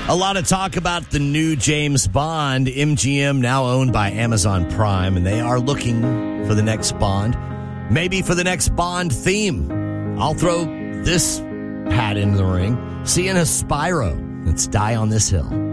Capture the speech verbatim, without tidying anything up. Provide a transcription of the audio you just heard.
A lot of talk about the new James Bond. M G M now owned by Amazon Prime, and they are looking for the next Bond. Maybe for the next Bond theme. I'll throw this hat into the ring. Seeing a Spyro. Let's Die on This Hill.